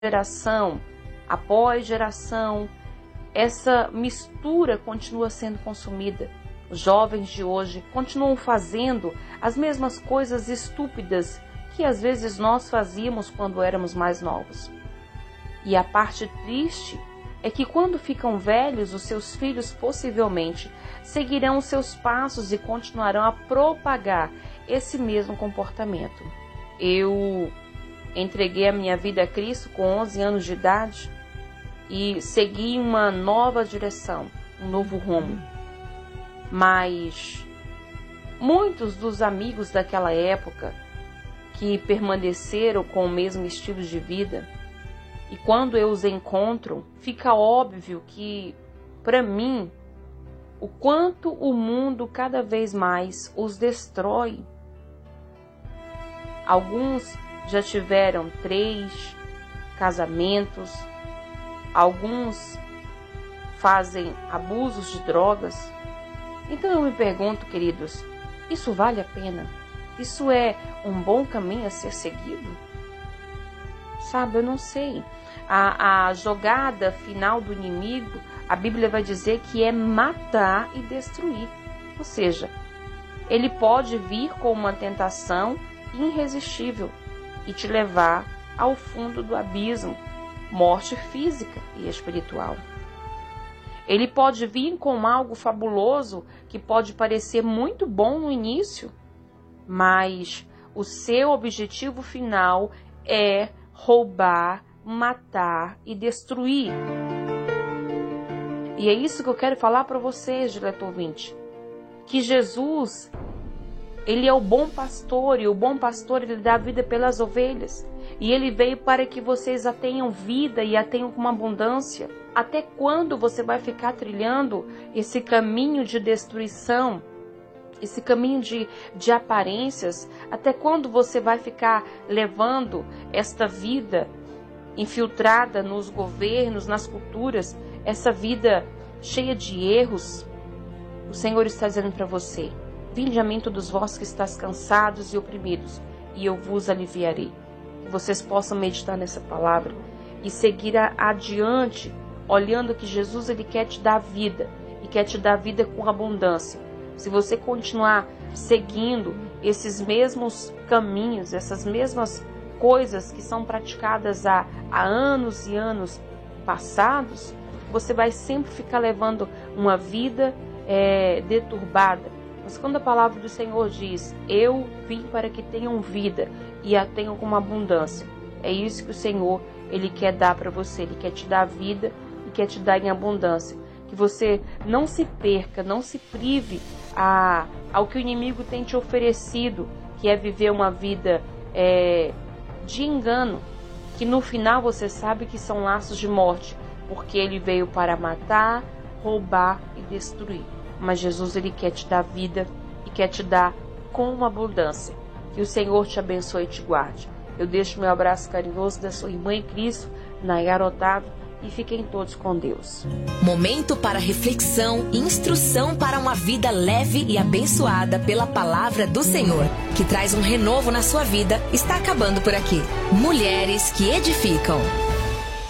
geração após geração, essa mistura continua sendo consumida. Os jovens de hoje continuam fazendo as mesmas coisas estúpidas que às vezes nós fazíamos quando éramos mais novos. E a parte triste é que quando ficam velhos, os seus filhos possivelmente seguirão os seus passos e continuarão a propagar esse mesmo comportamento. Eu entreguei a minha vida a Cristo com 11 anos de idade e segui uma nova direção, um novo rumo. Mas muitos dos amigos daquela época que permaneceram com o mesmo estilo de vida, e quando eu os encontro, fica óbvio que, para mim, o quanto o mundo cada vez mais os destrói. Alguns já tiveram 3 casamentos, alguns fazem abusos de drogas. Então eu me pergunto, queridos, isso vale a pena? Isso é um bom caminho a ser seguido? Sabe, eu não sei. A jogada final do inimigo, a Bíblia vai dizer que é matar e destruir. Ou seja, ele pode vir com uma tentação irresistível e te levar ao fundo do abismo, morte física e espiritual. Ele pode vir com algo fabuloso que pode parecer muito bom no início, mas o seu objetivo final é roubar, matar e destruir. E é isso que eu quero falar para vocês, dileto ouvinte, que Jesus, ele é o bom pastor, e o bom pastor, ele dá vida pelas ovelhas, e ele veio para que vocês a tenham vida e a tenham com uma abundância. Até quando você vai ficar trilhando esse caminho de destruição, esse caminho de aparências? Até quando você vai ficar levando esta vida infiltrada nos governos, nas culturas, essa vida cheia de erros? O Senhor está dizendo para você: vinde a mim todos vós que estáis cansados e oprimidos, e eu vos aliviarei. Que vocês possam meditar nessa palavra e seguir adiante, olhando que Jesus, ele quer te dar vida, e quer te dar vida com abundância. Se você continuar seguindo esses mesmos caminhos, essas mesmas coisas que são praticadas há anos e anos passados, você vai sempre ficar levando uma vida deturbada. Mas quando a palavra do Senhor diz: eu vim para que tenham vida e a tenham com uma abundância, é isso que o Senhor, ele quer dar para você. Ele quer te dar vida e quer te dar em abundância. Que você não se perca, não se prive ao que o inimigo tem te oferecido, que é viver uma vida de engano, que no final você sabe que são laços de morte, porque ele veio para matar, roubar e destruir. Mas Jesus, ele quer te dar vida e quer te dar com uma abundância. Que o Senhor te abençoe e te guarde. Eu deixo meu abraço carinhoso da sua irmã em Cristo, Nayara Otávio, e fiquem todos com Deus. Momento para reflexão e instrução para uma vida leve e abençoada pela palavra do Senhor, que traz um renovo na sua vida, está acabando por aqui. Mulheres que edificam.